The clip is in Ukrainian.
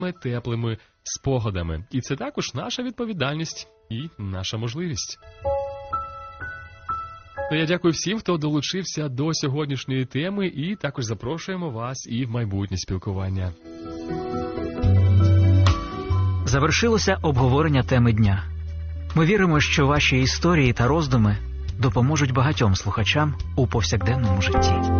теплими спогадами. І це також наша відповідальність і наша можливість. Я дякую всім, хто долучився до сьогоднішньої теми, і також запрошуємо вас і в майбутнє спілкування. Завершилося обговорення теми дня. Ми віримо, що ваші історії та роздуми допоможуть багатьом слухачам у повсякденному житті.